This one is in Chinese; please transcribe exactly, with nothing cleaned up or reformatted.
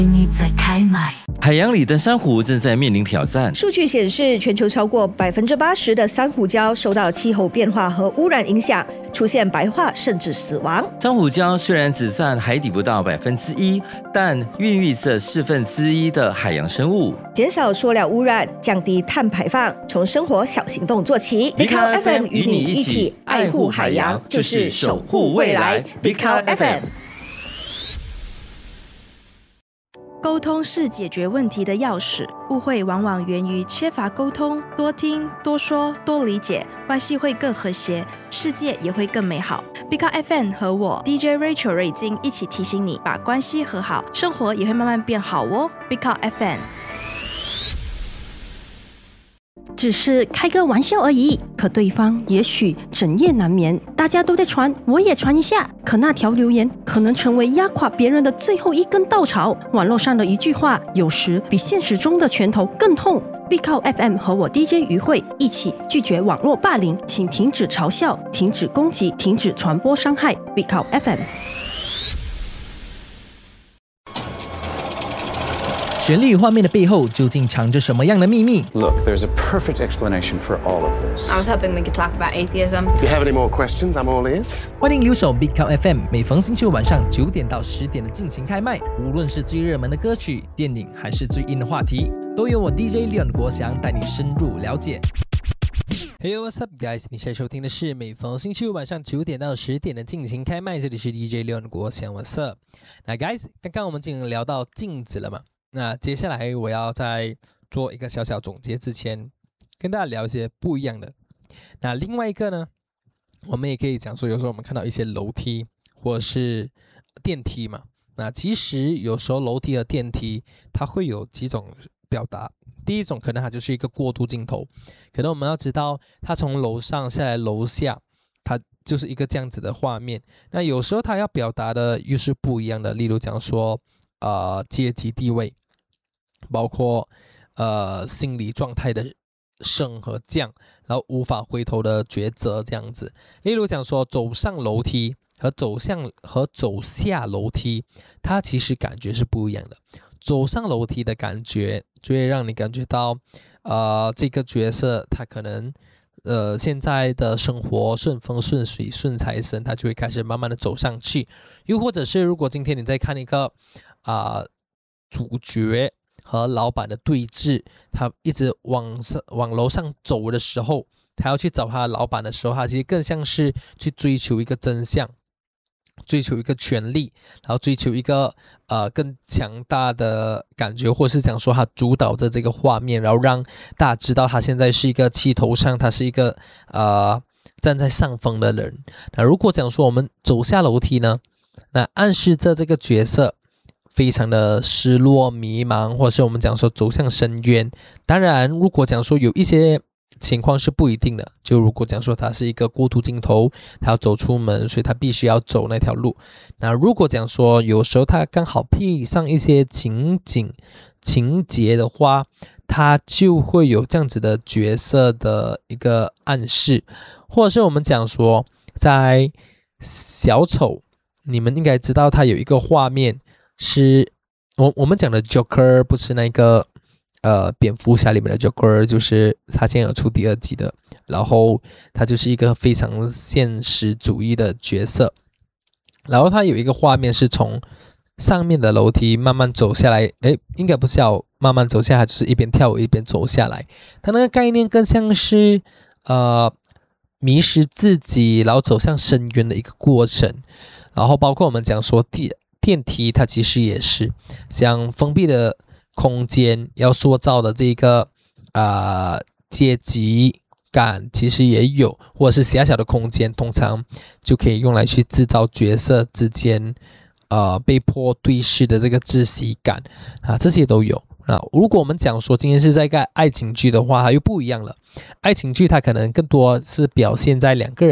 你在开麦。 海洋里的珊瑚正在面临挑战。 数据显示，全球超过百分之八十的珊瑚礁受到气候变化和污染影响，出现白化甚至死亡。 珊瑚礁虽然只占海底不到百分之一，但孕育着四分之一的海洋生物。 减少塑料污染，降低碳排放，从生活小行动做起。 Big Cow F M 与你一起爱护海洋，就是守护未来。Big Cow F M。 沟通是解决问题的钥匙，误会往往源于缺乏沟通。多听、多说、多理解，关系会更和谐，世界也会更美好。Big Cow F M 和我 D J Rachel 瑞金一起提醒你，把关系和好，生活也会慢慢变好哦。Big Cow F M。 只是开个玩笑而已，可对方也许整夜难眠。大家都在传，我也传一下。可那条留言可能成为压垮别人的最后一根稻草。网络上的一句话，有时比现实中的拳头更痛。Big Cow F M 和我 D J 于慧一起拒绝网络霸凌，请停止嘲笑，停止攻击，停止传播伤害。Big Cow F M。 旋律画面的背后究竟藏着什么样的秘密 Look, there's a perfect explanation for all of this. I was hoping we could talk about atheism. If you have any more questions, I'm all ears. 欢迎留守 Big Cow F M， 每逢星期五晚上九点到十点的进行开麦。无论是最热门的歌曲、电影，还是最硬的话题，都由我 D J Leon 国祥带你深入了解。Hey, what's up, guys？ 你现在收听的是每逢星期五晚上九点到十点的进行开麦，这里是 D J Leon 国祥 ，What's up？ 那 guys， 刚刚我们已经聊到镜子了嘛？那接下来我要在做一个小小总结之前，跟大家聊一些不一样的。那另外一个呢，我们也可以讲说，有时候我们看到一些楼梯或者是电梯嘛，那其实有时候楼梯和电梯它会有几种表达。第一种可能它就是一个过渡镜头，可能我们要知道它从楼上下来楼下，它就是一个这样子的画面。那有时候它要表达的又是不一样的，例如讲说呃阶级地位，包括呃心理状态的升和降，然后无法回头的抉择这样子。例如讲说走上楼梯和走向和走下楼梯，它其实感觉是不一样的。走上楼梯的感觉就会让你感觉到呃这个角色他可能呃现在的生活顺风顺水顺财神，他就会开始慢慢的走上去。又或者是如果今天你在看一个啊、呃、主角和老板的对峙，他一直往上往楼上走的时候，他要去找他的老板的时候，他其实更像是去追求一个真相，追求一个权利，然后追求一个呃更强大的感觉，或是讲说他主导着这个画面，然后让大家知道他现在是一个气头上，他是一个呃站在上风的人。那如果讲说我们走下楼梯呢，那暗示着这个角色非常的失落迷茫，或是我们讲说走向深渊。当然如果讲说有一些情况是不一定的，就如果讲说他是一个过渡镜头，他要走出门，所以他必须要走那条路。那如果讲说有时候他刚好配上一些情景情节的话，他就会有这样子的角色的一个暗示。或者是我们讲说在小丑，你们应该知道他有一个画面是我我们讲的 Joker， 不是那个呃蝙蝠侠里面的 Joker， 就是他现在有出第二季的，然后他就是一个非常现实主义的角色。然后他有一个画面是从上面的楼梯慢慢走下来，诶，应该不是要慢慢走下来，就是一边跳舞一边走下来。他那个概念更像是呃迷失自己，然后走向深渊的一个过程。然后包括我们讲说电电梯，它其实也是像封闭的空间要塑造的这个呃阶级感，其实也有，或者是狭小的空间，通常就可以用来去制造角色之间呃被迫对视的这个窒息感啊，这些都有。那如果我们讲说今天是在一个爱情剧的话，它又不一样了。爱情剧它可能更多是表现在两个人